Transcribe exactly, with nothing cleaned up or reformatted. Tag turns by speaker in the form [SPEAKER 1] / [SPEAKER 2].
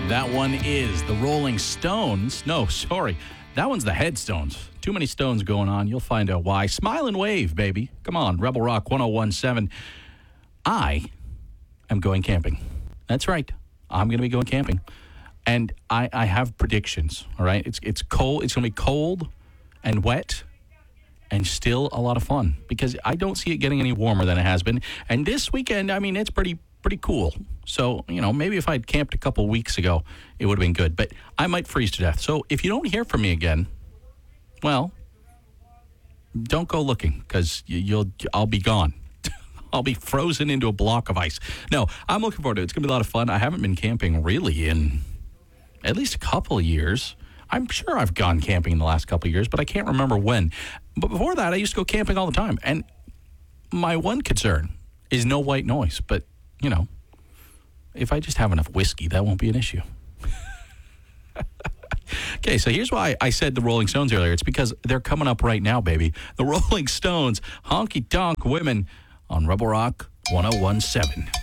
[SPEAKER 1] That one is the Rolling Stones. No, sorry. That one's the Headstones. Too many stones going on. You'll find out why. Smile and wave, baby. Come on, Rebel Rock one oh one point seven. I am going camping. That's right. I'm going to be going camping. And I, I have predictions, all right? It's it's cold. It's going to be cold and wet and still a lot of fun because I don't see it getting any warmer than it has been. And this weekend, I mean, it's pretty pretty cool. So, you know, maybe if I'd camped a couple weeks ago, it would have been good. But I might freeze to death. So if you don't hear from me again, well, don't go looking because you'll I'll be gone. I'll be frozen into a block of ice. No, I'm looking forward to it. It's going to be a lot of fun. I haven't been camping really in at least a couple of years. I'm sure I've gone camping in the last couple of years, but I can't remember when. But before that, I used to go camping all the time. And my one concern is no white noise. But, you know, if I just have enough whiskey, that won't be an issue. Okay, so here's why I said the Rolling Stones earlier. It's because they're coming up right now, baby. The Rolling Stones, Honky Tonk Women on Rebel Rock one oh one point seven.